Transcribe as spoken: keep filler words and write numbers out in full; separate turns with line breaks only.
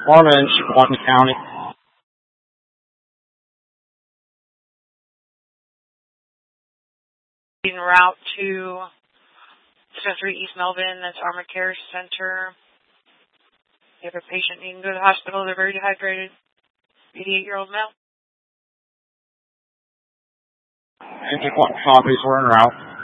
Orange, Martin County.
En route to Dispensary East Melvin, that's Armor Care Center. You have a patient needing to go to the hospital. They're very dehydrated. eighty-eight-year-old male.
Engine one copies, we're en route.